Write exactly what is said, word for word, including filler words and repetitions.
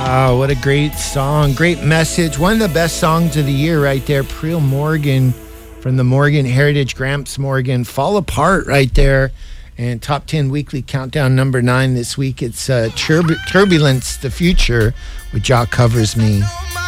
Wow, what a great song. Great message. One of the best songs of the year right there. Priel Morgan from the Morgan Heritage, Gramps Morgan. Fall Apart right there. And Top ten Weekly Countdown number nine this week. It's uh, Turb- Turbulence, The Future with Jah Covers Me.